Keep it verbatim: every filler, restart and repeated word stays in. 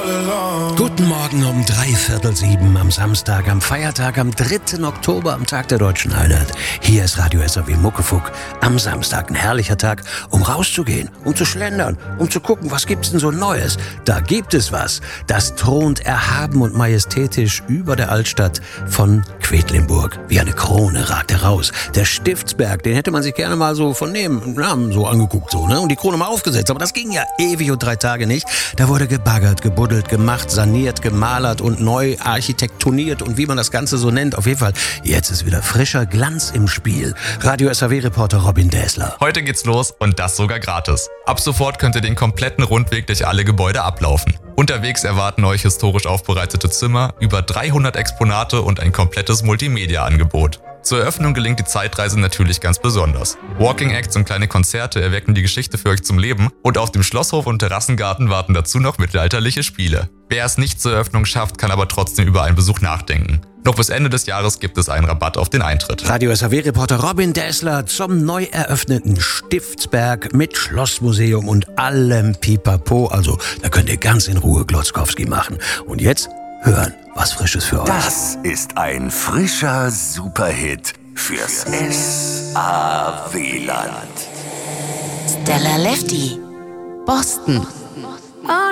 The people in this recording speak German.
Guten Morgen um dreiviertel sieben am Samstag, am Feiertag, am dritten Oktober, am Tag der Deutschen Einheit. Hier ist Radio S R W Muckefuck. Am Samstag ein herrlicher Tag, um rauszugehen, um zu schlendern, um zu gucken, was gibt's denn so Neues. Da gibt es was. Das thront erhaben und majestätisch über der Altstadt von Quedlinburg. Wie eine Krone ragt er raus. Der Stiftsberg, den hätte man sich gerne mal so von neben Namen so angeguckt, so, ne? Und die Krone mal aufgesetzt. Aber das ging ja ewig und drei Tage nicht. Da wurde gebaggert, gebuddelt, gemacht, saniert, gemalert und neu architektoniert und wie man das Ganze so nennt. Auf jeden Fall, jetzt ist wieder frischer Glanz im Spiel. Radio S R W-Reporter Robin Däsler. Heute geht's los und das sogar gratis. Ab sofort könnt ihr den kompletten Rundweg durch alle Gebäude ablaufen. Unterwegs erwarten euch historisch aufbereitete Zimmer, über dreihundert Exponate und ein komplettes Multimedia-Angebot. Zur Eröffnung gelingt die Zeitreise natürlich ganz besonders. Walking Acts und kleine Konzerte erwecken die Geschichte für euch zum Leben und auf dem Schlosshof und Terrassengarten warten dazu noch mittelalterliche Spiele. Wer es nicht zur Eröffnung schafft, kann aber trotzdem über einen Besuch nachdenken. Noch bis Ende des Jahres gibt es einen Rabatt auf den Eintritt. Radio S R W-Reporter Robin Däsler zum neu eröffneten Stiftsberg mit Schlossmuseum und allem Pipapo. Also, da könnt ihr ganz in Ruhe Glotzkowski machen. Und jetzt hören, was Frisches für euch. Das ist ein frischer Superhit fürs S A W-Land. Stella Lefty, Boston.